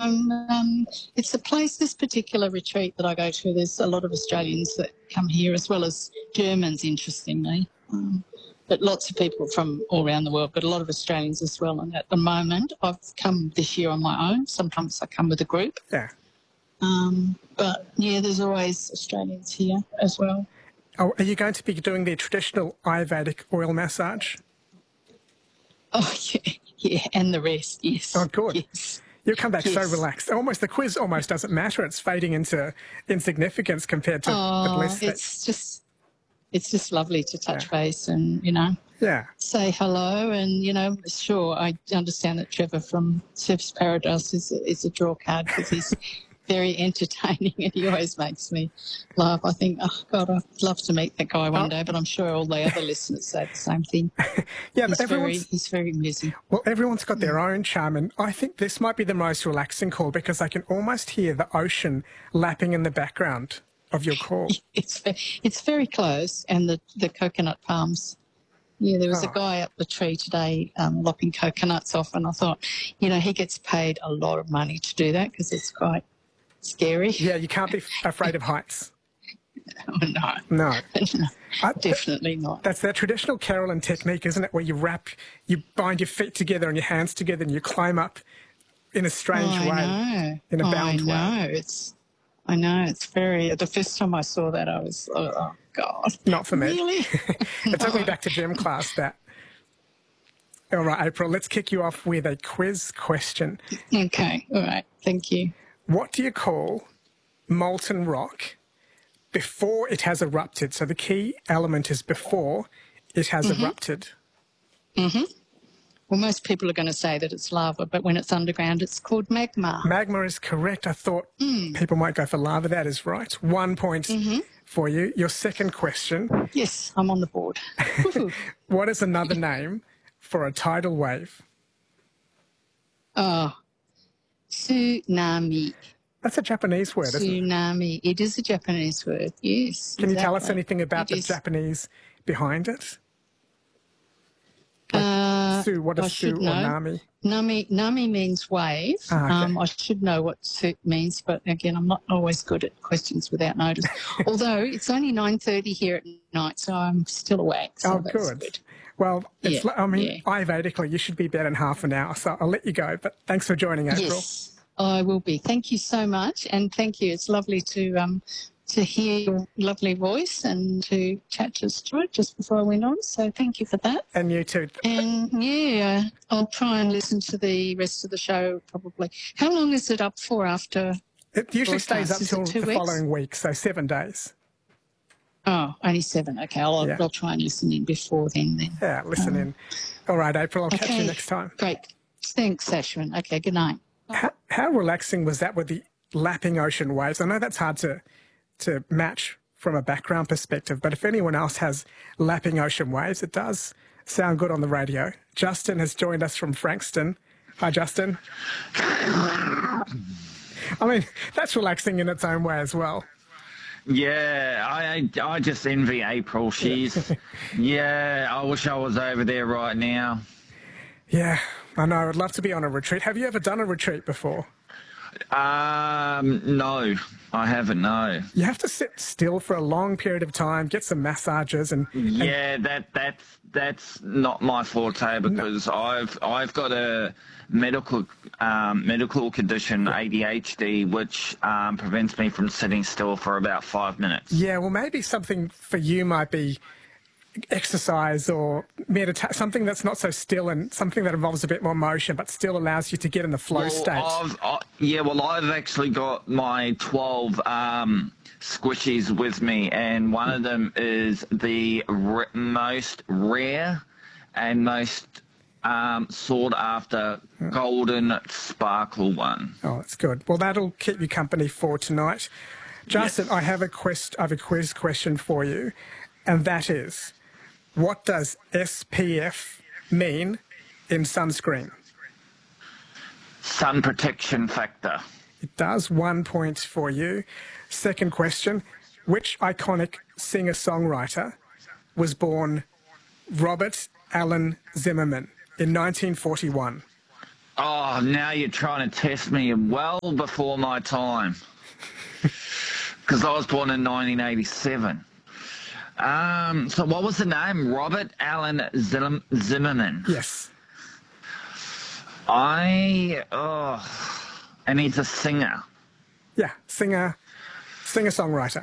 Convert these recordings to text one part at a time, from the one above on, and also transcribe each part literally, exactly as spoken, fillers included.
I'm, um, it's a place, this particular retreat that I go to, there's a lot of Australians that come here as well as Germans, interestingly. Um, but lots of people from all around the world, but a lot of Australians as well. And at the moment, I've come this year on my own. Sometimes I come with a group. Yeah. Um, but, yeah, there's always Australians here as well. Oh, are you going to be doing the traditional Ayurvedic oil massage? Oh, yeah, yeah, and the rest, yes. Oh, good. Yes. You'll come back Yes. so relaxed. Almost the quiz almost doesn't matter. It's fading into insignificance compared to oh, the bliss. It's just, it's just lovely to touch Yeah. base and, you know, Yeah. say hello. And, you know, sure, I understand that Trevor from Surf's Paradise is, is a draw card because he's very entertaining and he always makes me laugh. I think, oh, God, I'd love to meet that guy one Oh. day, but I'm sure all the other listeners say the same thing. Yeah, He's but very, everyone's, he's very amusing. well, everyone's got their own charm, and I think this might be the most relaxing call because I can almost hear the ocean lapping in the background of your call. It's ve- it's very close, and the, the coconut palms. Yeah, there was Oh. a guy up the tree today um, lopping coconuts off, and I thought, you know, he gets paid a lot of money to do that because it's quite scary. Yeah, you can't be afraid of heights. Oh, no, No. no, I- definitely not. That's their traditional Carolyn technique, isn't it? Where you wrap, you bind your feet together and your hands together and you climb up in a strange I way. know. In a bound I way. know. It's, I know. It's very. The first time I saw that, I was, oh, oh God. Not for me. Really? It took me back to gym class, that. All right, April, let's kick you off with a quiz question. Okay. All right. Thank you. What do you call molten rock before it has erupted? So the key element is before it has Mm-hmm. erupted. Well, most people are going to say that it's lava, but when it's underground, it's called magma. Magma is correct. I thought Hmm. people might go for lava. That is right. One point Mm-hmm. for you. Your second question. Yes, I'm on the board. Woohoo. What is another name for a tidal wave? Oh, tsunami. That's a Japanese word, isn't it? Tsunami. It is a Japanese word, yes. Can you tell us exactly. anything about It the is. Japanese behind it? Uh, Su, what I is su should or know. nami? Nami, nami means wave. Ah, okay. um, I should know what su means, but again, I'm not always good at questions without notice. Although it's only nine thirty here at night, so I'm still awake. So Oh, that's good. good. Well, it's, Yeah, I mean, yeah. Ayurvedically, you should be better in half an hour, so I'll let you go. But thanks for joining, April. Yes, I will be. Thank you so much, and thank you. It's lovely to um to hear your lovely voice and to chat to Stuart just before I went on. So thank you for that. And you too. And yeah, I'll try and listen to the rest of the show probably. How long is it up for after? It usually stays up broadcast? Is it till two the weeks? following week, so seven days. Oh, only seven. Okay, I'll, Yeah. I'll try and listen in before then. Then. Yeah, listen in. All right, April, I'll catch you Okay. next time. Great. Thanks, Ashwin. Okay, good night. How, how relaxing was that with the lapping ocean waves? I know that's hard to, to match from a background perspective, but if anyone else has lapping ocean waves, it does sound good on the radio. Justin has joined us from Frankston. Hi, Justin. I mean, that's relaxing in its own way as well. Yeah, I I just envy April. She's, yeah, I wish I was over there right now. Yeah, I know. I'd love to be on a retreat. Have you ever done a retreat before? Um, no, I haven't, no. You have to sit still for a long period of time, get some massages, and, and Yeah, that that's that's not my forte because I've I've got a medical um, medical condition, A D H D, which um, prevents me from sitting still for about five minutes. yeah, well, maybe something for you might be exercise or meditate, something that's not so still and something that involves a bit more motion, but still allows you to get in the flow Well, state. I've, I, yeah, well, I've actually got my twelve um, squishies with me, and one of them is the r most rare and most um, sought after golden sparkle one. Oh, that's good. Well, that'll keep you company for tonight. Justin, I have a quest. I have a quiz question for you, and that is, what does S P F mean in sunscreen? Sun protection factor. It does. One point for you. Second question, which iconic singer-songwriter was born Robert Allen Zimmerman in nineteen forty-one? Oh, now you're trying to test me well before my time. Because I was born in nineteen eighty-seven. Um, so what was the name? Robert Allen Zim- Zimmerman. Yes. I, oh, and he's a singer. Yeah, singer, singer-songwriter.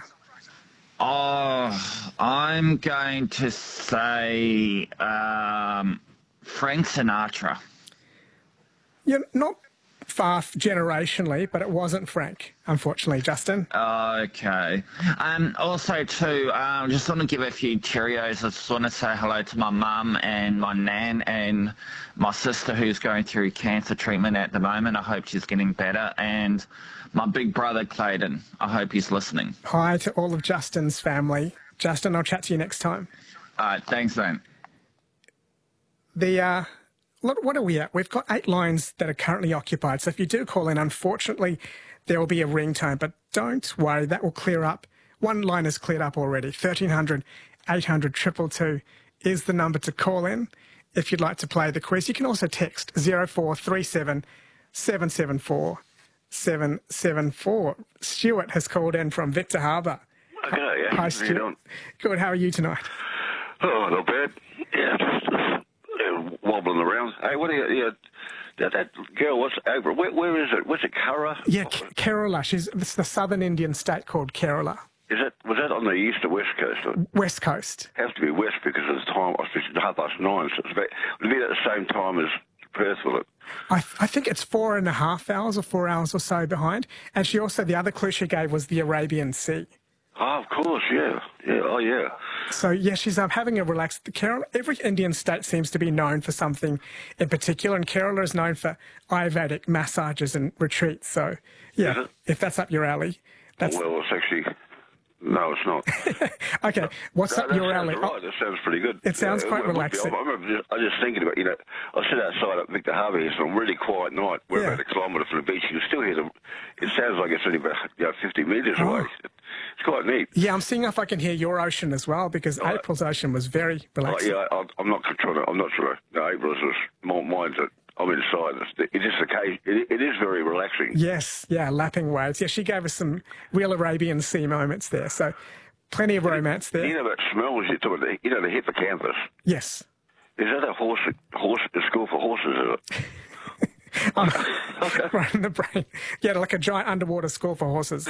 Oh, I'm going to say um, Frank Sinatra. You're not far generationally, but it wasn't Frank, unfortunately, Justin. Okay. Um, also, too, I um, just want to give a few Cheerios. I just want to say hello to my mum and my nan and my sister who's going through cancer treatment at the moment. I hope she's getting better. And my big brother, Clayton. I hope he's listening. Hi to all of Justin's family. Justin, I'll chat to you next time. All right. Thanks, man. The, uh... What are we at? We've got eight lines that are currently occupied. So if you do call in, unfortunately, there will be a ringtone. But don't worry, that will clear up. One line is cleared up already. thirteen hundred, eight hundred, two two two is the number to call in if you'd like to play the quiz. You can also text zero four three seven, seven seven four, seven seven four. Stuart has called in from Victor Harbour. Okay, yeah. Hi, Stuart. How you doing? Good. How are you tonight? Oh, not bad. Yeah, just, uh, wobbling around. Hey, what are you, yeah, that, that girl, what's over? Where, where is it? What's it, Kara? Yeah, K- Kerala. She's it's the southern Indian state called Kerala. Is that, was that on the east or west coast? It West Coast. has to be west because of the time. I was thinking half past nine, so it's about, it'll be at the same time as Perth, will it? I, th- I think it's four and a half hours or four hours or so behind. And she also, the other clue she gave was the Arabian Sea. Oh, of course, yeah. Yeah, oh, yeah. So, yeah, she's um, having a relaxed... Kerala, every Indian state seems to be known for something in particular, and Kerala is known for Ayurvedic massages and retreats. So, yeah, if that's up your alley, that's... Well, it's actually... No, it's not. Okay, what's No, up that your sounds alley? Right. That sounds pretty good. It sounds Yeah, quite it would be. relaxing. I remember just, I was just thinking about, you know, I sit outside at Victor Harbour. It's a really quiet night. We're Yeah. about a kilometre from the beach. You can still hear the. It sounds like it's only about you know, fifty metres Oh. away. It's quite neat. Yeah, I'm seeing if I can hear your ocean as well, because Right. April's ocean was very Oh, relaxing. yeah, I, I'm not trying to. I'm not sure. No, April's just my mind's that I'm inside. It's, it's just a case. It, it is very relaxing. Yes, yeah, lapping waves. Yeah, she gave us some real Arabian Sea moments there. So, plenty of romance there. You know that smells. You talk about. You know the hippocampus. Yes. Is that a horse? Horse a school for horses? Is it? Um, right in the brain. Yeah, like a giant underwater school for horses.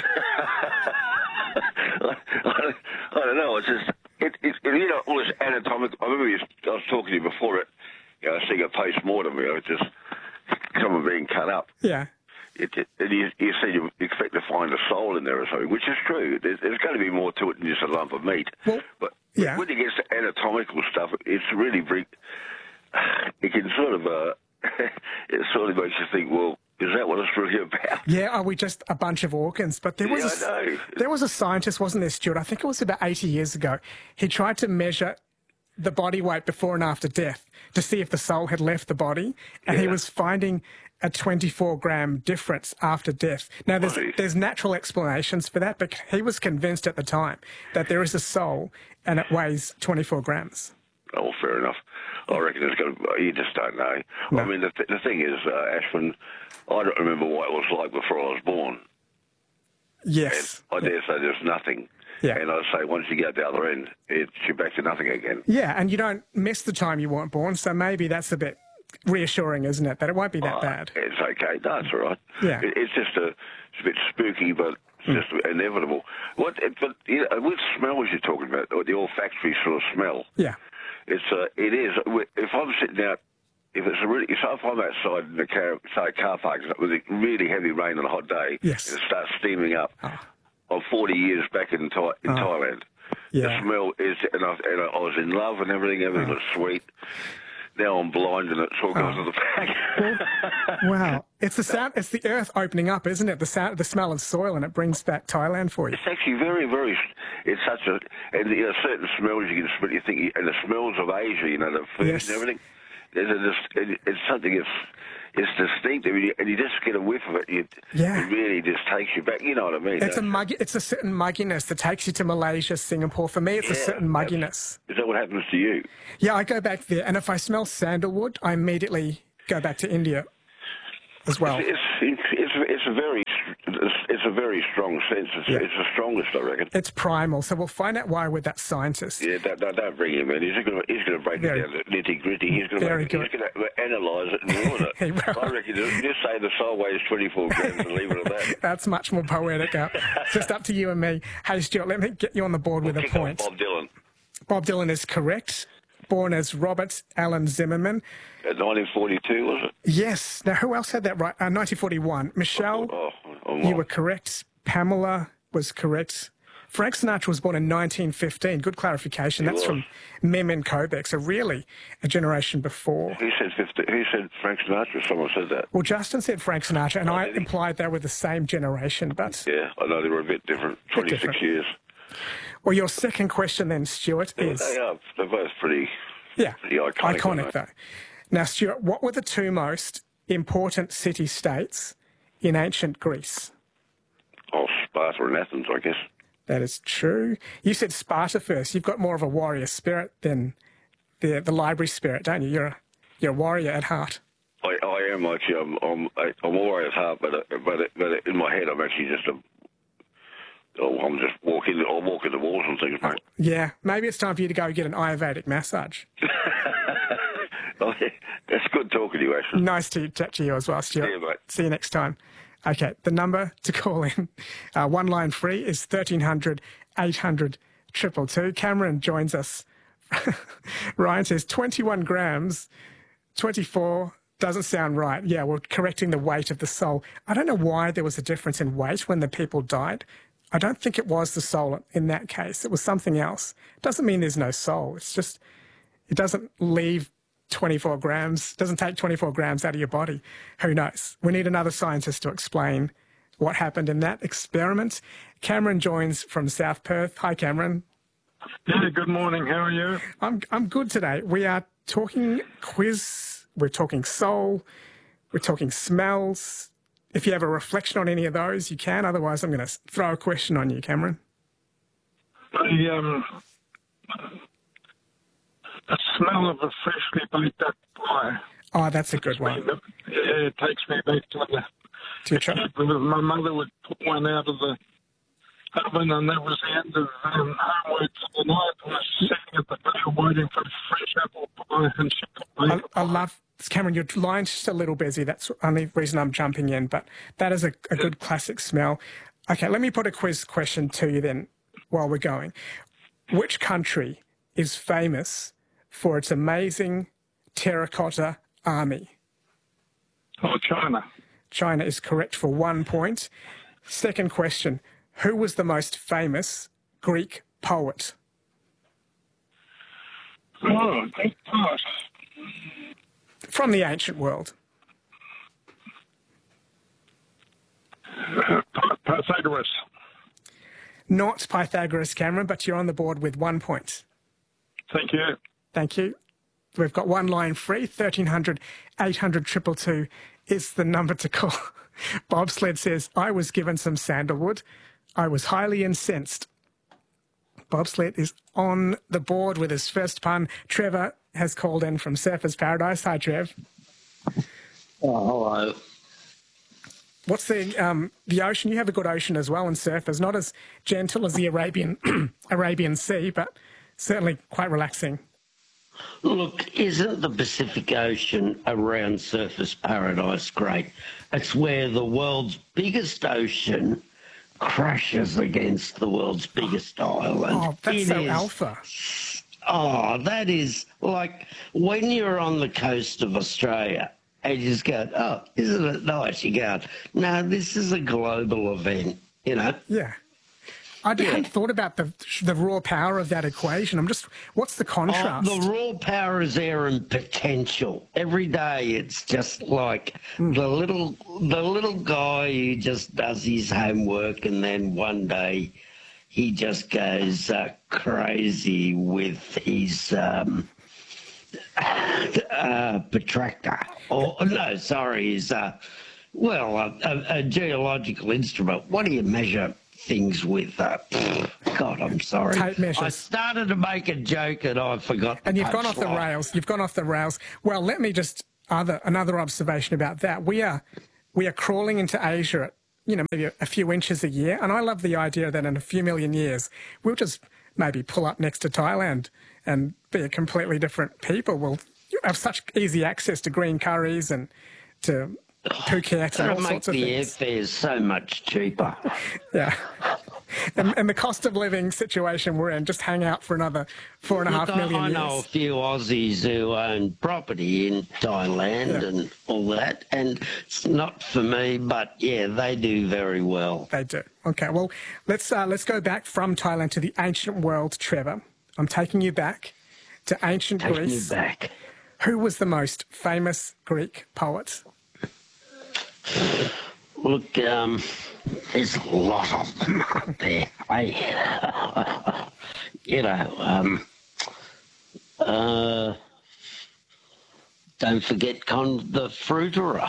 I, don't, I don't know. It's just it, it, it, you know all this anatomical. I remember you, I was talking to you before it. You know, seeing a post mortem. You know, it's just someone being cut up. Yeah. It, it, and you, you said you expect to find a soul in there or something, which is true. There's, there's going to be more to it than just a lump of meat. Well, but yeah. when it gets to anatomical stuff, it's really very. It can sort of. Uh, it sort of makes you think. Well, is that what it's really about? Yeah, are we just a bunch of organs? But there was Yeah, a, I know. there was a scientist, wasn't there, Stuart? I think it was about eighty years ago. He tried to measure the body weight before and after death to see if the soul had left the body, and he Yeah. was finding a twenty-four gram difference after death. Now, there's Right. there's natural explanations for that, but he was convinced at the time that there is a soul and it weighs twenty-four grams. Oh, fair enough. I reckon it's going to. You just don't know. No. I mean, the, th- the thing is, uh, Ashwin, I don't remember what it was like before I was born. Yes. I dare say there's nothing. Yeah. And I'd say once you get out the other end, it's you're back to nothing again. Yeah, and you don't miss the time you weren't born, so maybe that's a bit reassuring, isn't it? That it won't be that Uh, bad. It's okay. No, it's all right. Yeah. It, it's just a, it's a bit spooky, but it's just inevitable. What? It, but you know, with smells you're talking about, or the olfactory sort of smell. Yeah. It's uh, it is. If I'm sitting out, if it's a really, so if I'm outside in the car, say a car park with a really heavy rain on a hot day, Yes. and it starts steaming up. Oh. I'm forty years back in Thai, in Oh. Thailand. Yeah. The smell is, and I, and I was in love and everything. Everything was sweet. Now I'm blind and it's all goes Oh. to the back. Wow. It's the sound, it's the earth opening up, isn't it? The sound, the smell of soil, and it brings back Thailand for you. It's actually very, very. It's such a, and you know, certain smells you can smell. You think, and the smells of Asia, you know, the food Yes. and everything. There's a, just, it, it's something. It's it's distinctive, and you, and you just get a whiff of it. You, Yeah. It really just takes you back. You know what I mean? It's a don't you? mug, it's a certain mugginess that takes you to Malaysia, Singapore. For me, it's a Yeah, certain that's- mugginess. Is that what happens to you? Yeah, I go back there, and if I smell sandalwood, I immediately go back to India. as well. It's it's it's, it's a very it's, it's a very strong sense. It's, Yeah. it's the strongest, I reckon. It's primal, so we'll find out why with that scientist. Yeah, don't, don't, don't bring him in. He's going to he's going to break Very- it down to nitty gritty. He's going to Very make, good. he's going to analyse it and ruin He it. will. I reckon just just say the soul weighs twenty-four grams and leave it at that. That's much more poetic. Uh, it's just up to you and me. Hey, Stuart, let me get you on the board with a Kick point. off Bob Dylan Bob Dylan is correct. Born as Robert Allen Zimmerman. at nineteen forty-two, was it? Yes. Now, who else had that right? Uh, nineteen forty-one. Michelle, Oh, oh you my. were correct. Pamela was correct. Frank Sinatra was born in nineteen fifteen. Good clarification. That's was. from Mem and Kobek, so really a generation before. Who said fifty? Who said Frank Sinatra? Someone said that. Well, Justin said Frank Sinatra, and Oh, I did he? implied they were the same generation, but... Yeah, I know they were a bit different. Twenty-six different. years. Well, your second question then, Stuart, is... They are. They're both pretty. Yeah, Pretty iconic, aren't they? though. Now, Stuart, what were the two most important city-states in ancient Greece? Oh, Sparta and Athens, I guess. That is true. You said Sparta first. You've got more of a warrior spirit than the the library spirit, don't you? You're a, you're a warrior at heart. I, I am actually. I'm. I'm. I'm warrior at heart, but uh, but but in my head, I'm actually just a. Oh, I'm just walking. I'll walk in the walls and things, mate. Yeah, maybe it's time for you to go get an Ayurvedic massage. Oh, yeah. That's good talking to you, actually. Nice to chat to you as well, Stuart. See you, mate. See you next time. Okay, the number to call in, uh, one line free, is thirteen hundred, eight hundred, two two two. Cameron joins us. Ryan says twenty-one grams, twenty-four doesn't sound right. Yeah, we're correcting the weight of the soul. I don't know why there was a difference in weight when the people died. I don't think it was the soul in that case. It was something else. Doesn't mean there's no soul. It's just, it doesn't leave twenty-four grams, doesn't take twenty-four grams out of your body. Who knows? We need another scientist to explain what happened in that experiment. Cameron joins from South Perth. Hi, Cameron. Yeah, good morning. How are you? I'm, I'm good today. We are talking quiz, we're talking soul, we're talking smells. If you have a reflection on any of those, you can. Otherwise, I'm going to throw a question on you, Cameron. The, um, the smell of a freshly baked duck pie. Oh, that's a good one. Yeah, it takes me back to the... To your tr- My mother would put one out of the oven, and that was the end of um, homework for the night. I was sitting at the table waiting for fresh apple pie, and she could I, make it. I love, Cameron, your line's just a little busy. That's the only reason I'm jumping in, but that is a, a good classic smell. Okay, let me put a quiz question to you then while we're going. Which country is famous for its amazing terracotta army? Oh, China. China is correct for one point. Second question, who was the most famous Greek poet? Oh, good part. From the ancient world. Pythagoras. Not Pythagoras, Cameron, but you're on the board with one point. Thank you. Thank you. We've got one line free. thirteen hundred, eight hundred, two two two is the number to call. Bobsled says, I was given some sandalwood. I was highly incensed. Bobsled is on the board with his first pun. Trevor has called in from Surfers Paradise. Hi, Trev. Oh, hello. What's the um, the ocean? You have a good ocean as well, and surfers. Not as gentle as the Arabian Arabian Sea, but certainly quite relaxing. Look, isn't the Pacific Ocean around Surfers Paradise great? It's where the world's biggest ocean crashes against the world's biggest island. Oh, that's It so is- alpha. Oh, that is like when you're on the coast of Australia and you just go, oh, isn't it nice? You go, no, this is a global event, you know? Yeah. I hadn't thought about the the raw power of that equation. I'm just, what's the Oh, contrast? the raw power is there and potential. Every day it's just like Hmm. the little the little guy who just does his homework and then one day he just goes uh, crazy with his um, uh, protractor. Or no, sorry, his uh, well a, a, a geological instrument. What do you measure things with? Uh, God, I'm sorry. Tape measures. I started to make a joke and I forgot. And the you've gone off the punchline. rails. You've gone off the rails. Well, let me just, other another observation about that. We are we are crawling into Asia at, you know, maybe a few inches a year. And I love the idea that in a few million years, we'll just maybe pull up next to Thailand and be a completely different people. We'll have such easy access to green curries and to Phuket and all It'll make sorts of the things. airfares so much cheaper. Yeah. And, and the cost of living situation we're in, just hang out for another four and a half Look, million I, I years. know a few Aussies who own property in Thailand Yeah. and all that, and it's not for me, but yeah, they do very well. They do. Okay, well, let's uh, let's go back from Thailand to the ancient world, Trevor. I'm taking you back to ancient Taking you Greece. back. Who was the most famous Greek poet? Look, um, there's a lot of them up there. I, you know, um, uh, don't forget Con the Fruiterer.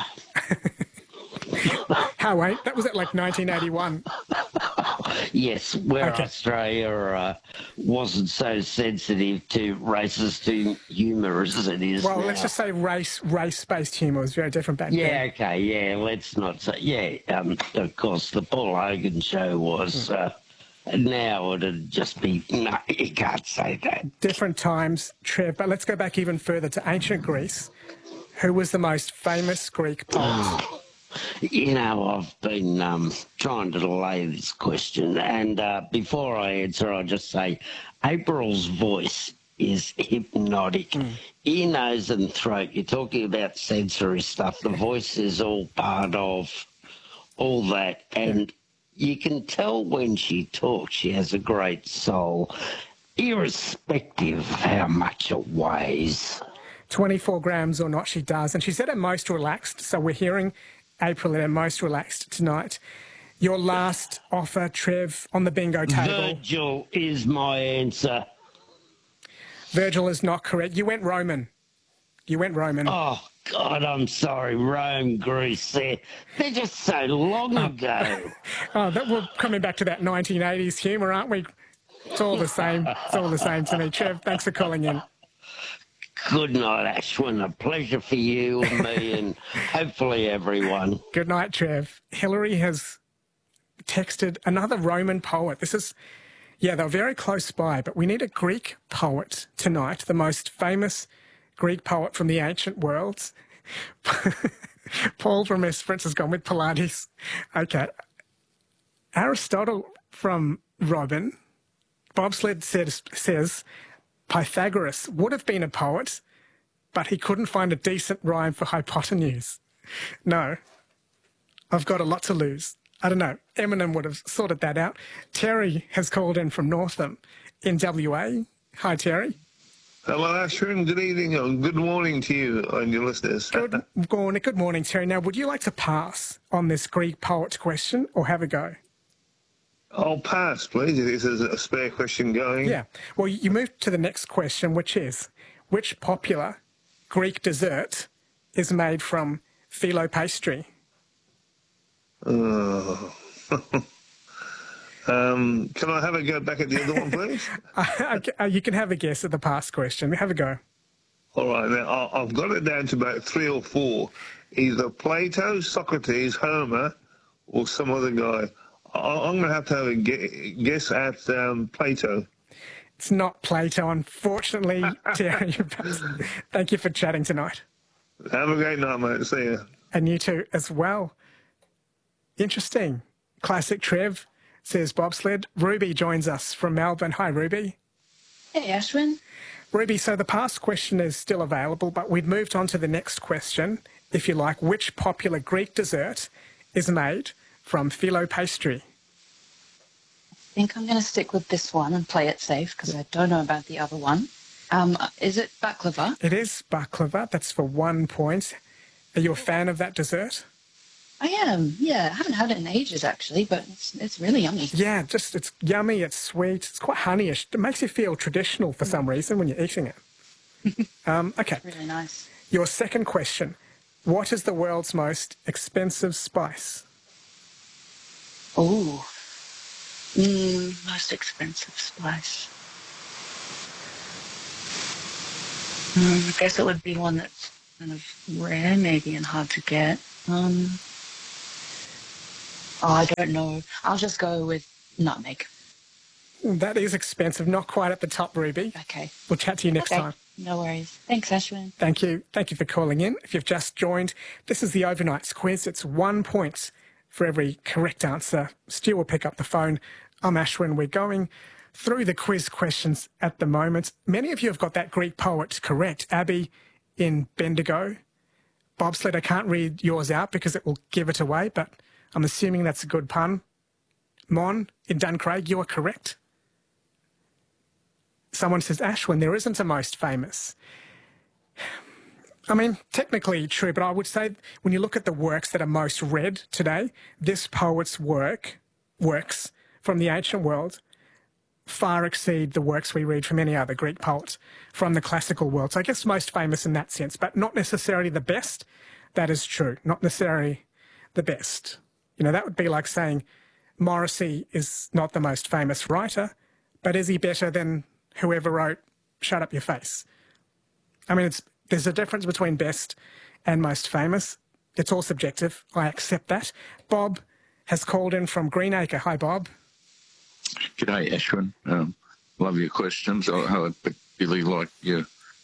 How wait? That was at like nineteen eighty-one. Yes, where Okay. Australia uh, wasn't so sensitive to racist humour as it is Well, now. let's just say race race-based humour was very different back Yeah, then. okay, yeah, let's not say... Yeah, um, of course, the Paul Hogan show was... Uh, now it'd just be... No, you can't say that. Different times, Trev. But let's go back even further to ancient Greece. Who was the most famous Greek poet? You know, I've been um, trying to delay this question, and uh, before I answer, I'll just say April's voice is hypnotic. Ear, nose and throat. You're talking about sensory stuff. The voice is all part of all that, and you can tell when she talks she has a great soul, irrespective of how much it weighs. twenty-four grams or not, she does. And she's at her most relaxed, so we're hearing April at her most relaxed tonight. Your last offer, Trev, on the bingo table. Virgil is my answer. Virgil is not correct. You went Roman. You went Roman. Oh, God, I'm sorry. Rome, Greece, they're, they're just so long ago. Oh, that, we're coming back to that nineteen eighties humour, aren't we? It's all the same. It's all the same to me. Trev, thanks for calling in. Good night, Ashwin. A pleasure for you and me and hopefully everyone. Good night, Trev. Hillary has texted another Roman poet. This is, yeah, they're very close by, but we need a Greek poet tonight, the most famous Greek poet from the ancient world. Paul from Esperance has gone with Pilates. Okay. Aristotle from Robin. Bobsled says, says Pythagoras would have been a poet, but he couldn't find a decent rhyme for hypotenuse. No. I've got a lot to lose. I don't know. Eminem would have sorted that out. Terry has called in from Northam in W A. Hi, Terry. Hello, Ashwin. Good evening and good morning to you and your listeners. Good morning, good morning, Terry. Now, would you like to pass on this Greek poet question or have a go? I'll pass, please, if there's a spare question going. Yeah. Well, you move to the next question, which is, which popular Greek dessert is made from phyllo pastry? Oh. um, can I have a go back at the other one, please? uh, you can have a guess at the past question. Have a go. All right. Now, I- I've got it down to about three or four. Either Plato, Socrates, Homer, or some other guy. I- I'm going to have to have a gue- guess at um, Plato. It's not Plato, unfortunately, Terry. Thank you for chatting tonight. Have a great night, mate. See you. And you too as well. Interesting. Classic Trev, says Bobsled. Ruby joins us from Melbourne. Hi, Ruby. Hey, Ashwin. Ruby, so the past question is still available, but we've moved on to the next question, if you like. Which popular Greek dessert is made from phyllo pastry? I think I'm going to stick with this one and play it safe because I don't know about the other one. Um, is it baklava? It is baklava. That's for one point. Are you a fan of that dessert? I am, yeah. I haven't had it in ages, actually, but it's, it's really yummy. Yeah, just it's yummy, it's sweet, it's quite honeyish. It makes you feel traditional for some reason when you're eating it. um, okay, Really nice. your second question. What is the world's most expensive spice? Oh. Mm, most expensive spice. Mm, I guess it would be one that's kind of rare, maybe, and hard to get. Um, Oh, I don't know. I'll just go with nutmeg. That is expensive. Not quite at the top, Ruby. Okay. We'll chat to you next okay. time. No worries. Thanks, Ashwin. Thank you. Thank you for calling in. If you've just joined, this is the Overnights quiz. It's one point for every correct answer. Stu will pick up the phone. I'm Ashwin. We're going through the quiz questions at the moment. Many of you have got that Greek poet correct. Abby in Bendigo. Bobsled, I can't read yours out because it will give it away, but I'm assuming that's a good pun. Mon in Duncraig, you are correct. Someone says, Ashwin, there isn't a most famous. I mean, technically true, but I would say when you look at the works that are most read today, this poet's work, works from the ancient world far exceed the works we read from any other Greek poet from the classical world. So I guess most famous in that sense, but not necessarily the best. That is true. Not necessarily the best. You know, that would be like saying Morrissey is not the most famous writer, but is he better than whoever wrote Shut Up Your Face? I mean, it's, there's a difference between best and most famous. It's all subjective. I accept that. Bob has called in from Greenacre. Hi, Bob. G'day, Ashwin. Um, love your questions. I, I particularly like your,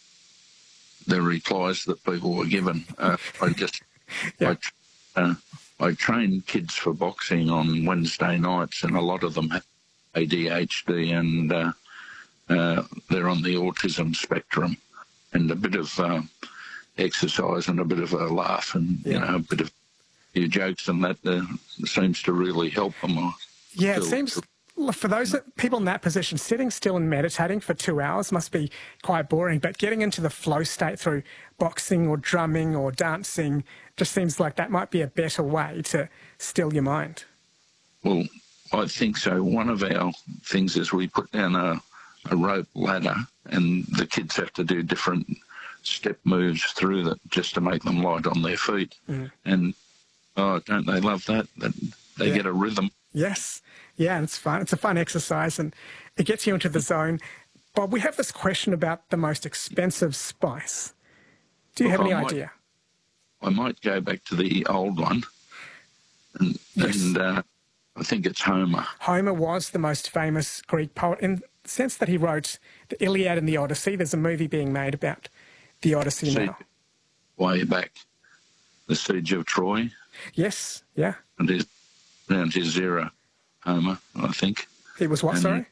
the replies that people were given. Uh, I just, yeah. I, uh, I train kids for boxing on Wednesday nights, and a lot of them have A D H D and uh, uh, they're on the autism spectrum. And a bit of uh, exercise and a bit of a laugh and, yeah. you know, a bit of your jokes and that uh, seems to really help them. I yeah, feel. It seems... For those that, people in that position, sitting still and meditating for two hours must be quite boring, but getting into the flow state through boxing or drumming or dancing just seems like that might be a better way to still your mind. Well, I think so. One of our things is we put down a, a rope ladder and the kids have to do different step moves through that just to make them light on their feet. Mm. And, oh, don't they love that? That they yeah. get a rhythm. Yes. Yeah, and it's fun. It's a fun exercise and it gets you into the zone. Bob, we have this question about the most expensive spice. Do you Look, have any I might, idea? I might go back to the old one. And, yes. and uh, I think it's Homer. Homer was the most famous Greek poet in the sense that he wrote the Iliad and the Odyssey. There's a movie being made about the Odyssey Siege, now. Way back. The Siege of Troy. Yes, yeah. And his, and his era. Homer, I think. It was what, and sorry?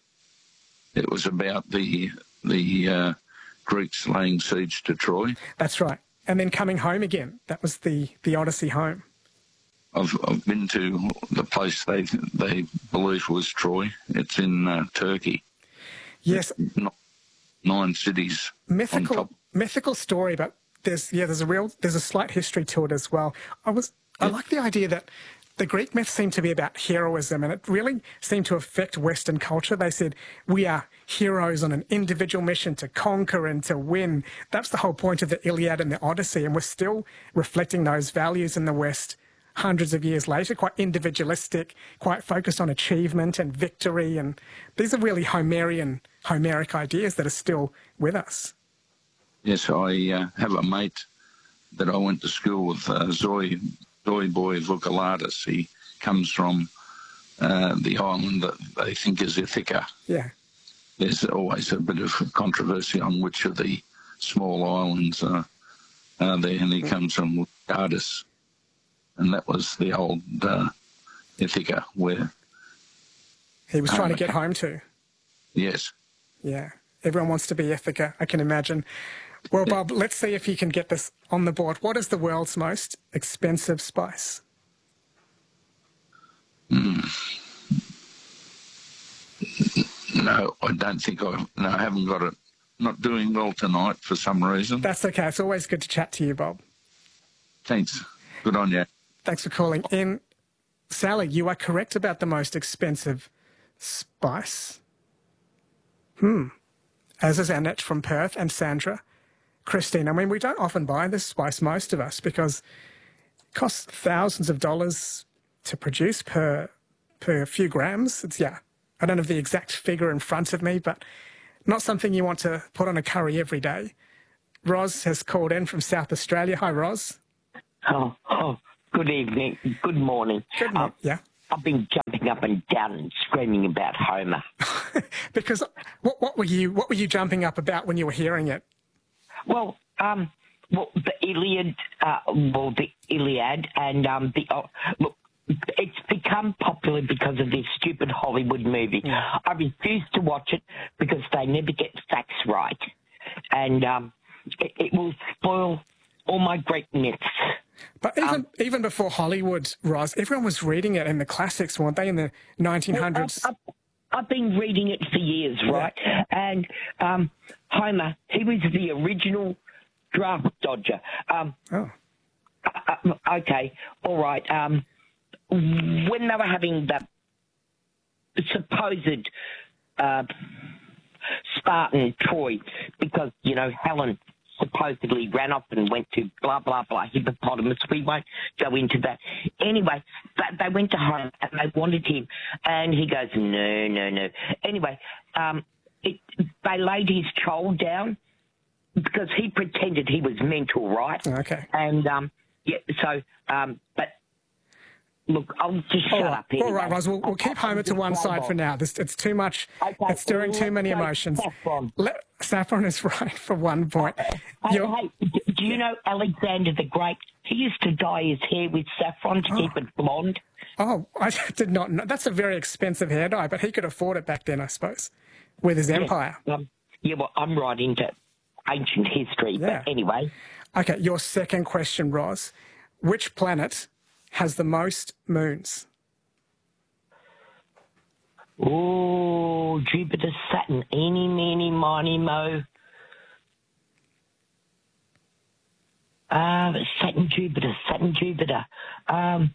It was about the the uh, Greeks laying siege to Troy. That's right. And then coming home again. That was the, the Odyssey home. I've I've been to the place they they believe was Troy. It's in uh, Turkey. Yes. Not nine cities. Mythical, on top. mythical story, but there's yeah, there's a real there's a slight history to it as well. I was I Yeah. like the idea that the Greek myths seem to be about heroism, and it really seemed to affect Western culture. They said, we are heroes on an individual mission to conquer and to win. That's the whole point of the Iliad and the Odyssey, and we're still reflecting those values in the West hundreds of years later, quite individualistic, quite focused on achievement and victory, and these are really Homerian, Homeric ideas that are still with us. Yes, I uh, have a mate that I went to school with, uh, Zoe Boy Vukalatis. He comes from uh, the island that they think is Ithaca. Yeah. There's always a bit of controversy on which of the small islands are, are there, and he comes from Vukalatis, and that was the old uh, Ithaca where he was trying to get home to. Yes. Yeah. Everyone wants to be Ithaca, I can imagine. Well, Bob, let's see if you can get this on the board. What is the world's most expensive spice? Mm. No, I don't think I... No, I haven't got it. Not doing well tonight for some reason. That's okay. It's always good to chat to you, Bob. Thanks. Good on you. Thanks for calling in. Sally, you are correct about the most expensive spice. Hmm. As is Annette from Perth and Sandra. Christine, I mean, we don't often buy this spice, most of us, because it costs thousands of dollars to produce per per few grams. It's, yeah, I don't have the exact figure in front of me, but not something you want to put on a curry every day. Roz has called in from South Australia. Hi, Roz. Oh, oh good evening. Good morning. Good morning. Uh, yeah. I've been jumping up and down and screaming about Homer. Because what, what were you what were you jumping up about when you were hearing it? Well, um, well, the Iliad, uh, well, the Iliad, and um, the uh, look, it's become popular because of this stupid Hollywood movie. Yeah. I refuse to watch it because they never get facts right, and um, it, it will spoil all my great myths. But even um, even before Hollywood, Roz, everyone was reading it in the classics, weren't they, in the nineteen hundreds? Well, I've, I've, I've been reading it for years, right? Yeah. And um, Homer, he was the original draft dodger. Um, oh. Uh, okay, all right. Um, when they were having the supposed uh, Spartan Troy, because, you know, Helen supposedly ran off and went to blah, blah, blah, hippopotamus. We won't go into that. Anyway, they went to home and they wanted him. And he goes, no, no, no. Anyway, um, it, they laid his child down because he pretended he was mental, right? Okay. And, um, yeah, so, um, but, look, I'll just shut All right. up here. All right, Roz, we'll, we'll keep Homer to one side for now. This, it's too much. Okay, it's stirring too many emotions. Saffron. Let, Saffron is right for one point. Hey, hey, do you know Alexander the Great? He used to dye his hair with saffron to oh. keep it blonde. Oh, I did not know. That's a very expensive hair dye, but he could afford it back then, I suppose, with his yeah, empire. Um, yeah, well, I'm right into ancient history, yeah. but anyway. Okay, your second question, Roz. Which planet has the most moons? Oh, Jupiter, Saturn, eeny, meeny, miny, mo. Uh, Saturn, Jupiter, Saturn, Jupiter. Um,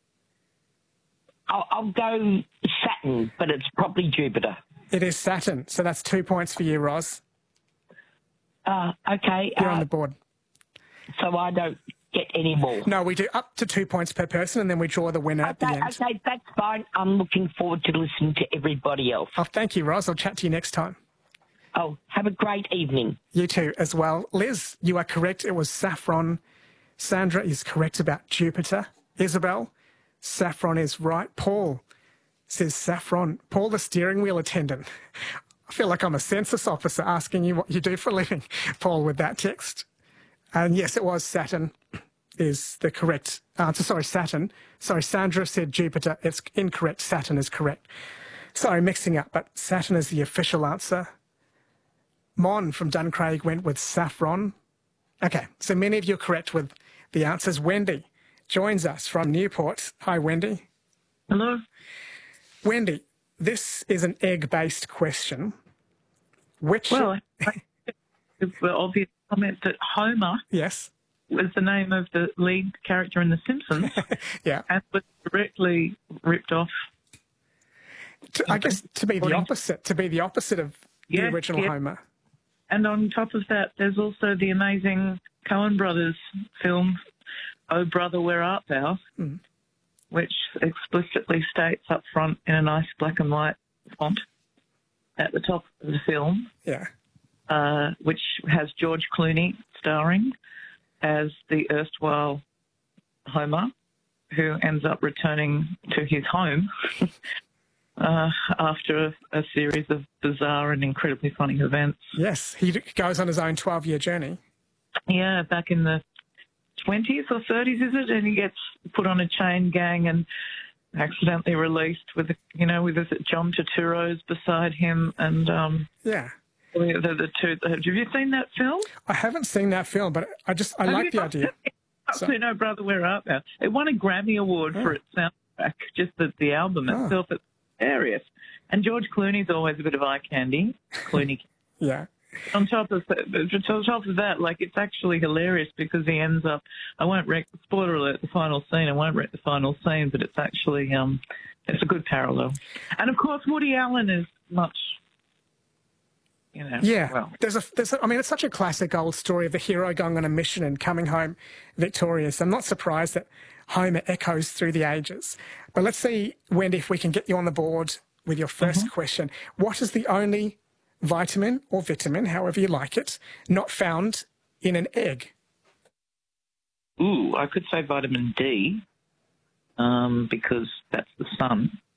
I'll, I'll go Saturn, but it's probably Jupiter. It is Saturn, so that's two points for you, Roz. Uh, okay. You're uh, on the board. So I don't get any more. No, we do up to two points per person, and then we draw the winner okay, at the end. Okay, that's fine. I'm looking forward to listening to everybody else. Oh, thank you, Roz. I'll chat to you next time. Oh, have a great evening. You too, as well. Liz, you are correct. It was saffron. Sandra is correct about Jupiter. Isabel, saffron is right. Paul says saffron. Paul, the steering wheel attendant. I feel like I'm a census officer asking you what you do for a living, Paul, with that text. And yes, it was Saturn is the correct answer. Sorry, Saturn. Sorry, Sandra said Jupiter. It's incorrect. Saturn is correct. Sorry, mixing up, but Saturn is the official answer. Mon from Duncraig went with saffron. Okay, so many of you are correct with the answers. Wendy joins us from Newport. Hi, Wendy. Hello. Wendy, this is an egg-based question. Which... Well, the obvious comment that Homer yes. was the name of the lead character in The Simpsons. yeah. And was directly ripped off. To, I guess to be the opposite, to be the opposite of the yeah, original yeah. Homer. And on top of that, there's also the amazing Coen Brothers film, Oh Brother, Where Art Thou? Mm. Which explicitly states up front in a nice black and white font at the top of the film. Yeah. Uh, which has George Clooney starring as the erstwhile Homer, who ends up returning to his home uh, after a, a series of bizarre and incredibly funny events. Yes, he goes on his own twelve-year journey. Yeah, back in the twenties or thirties, is it? And he gets put on a chain gang and accidentally released with, you know, with John Turturro's beside him and... Um, yeah. The, the, the two, have you seen that film? I haven't seen that film, but I just I have like the idea. So. No, Brother, Where Art Thou? It won a Grammy Award oh. for its soundtrack, just the, the album oh. itself. It's hilarious. And George Clooney's always a bit of eye candy. Clooney. yeah. On top of on top of that, like it's actually hilarious because he ends up. I won't wreck. Spoiler alert: the final scene. I won't wreck the final scene, but it's actually um, it's a good parallel. And of course, Woody Allen is much. You know, yeah, well. there's a, there's a, I mean, it's such a classic old story of the hero going on a mission and coming home victorious. I'm not surprised that Homer echoes through the ages. But let's see, Wendy, if we can get you on the board with your first mm-hmm. question. What is the only vitamin or vitamin, however you like it, not found in an egg? Ooh, I could say vitamin D. um, because that's the sun.